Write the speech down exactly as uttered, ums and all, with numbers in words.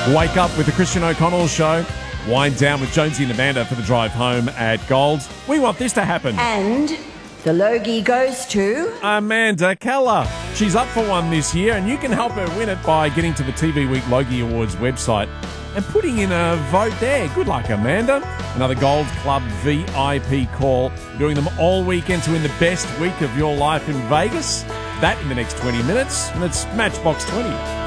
Wake up with the Christian O'Connell Show. Wind down with Jonesy and Amanda for the drive home at Gold. We want this to happen. And the Logie goes to... Amanda Keller. She's up for one this year, and you can help her win it by getting to the T V Week Logie Awards website and putting in a vote there. Good luck, Amanda. Another Gold Club V I P call. Doing them all weekend to win the best week of your life in Vegas. That in the next twenty minutes, and it's Matchbox twenty.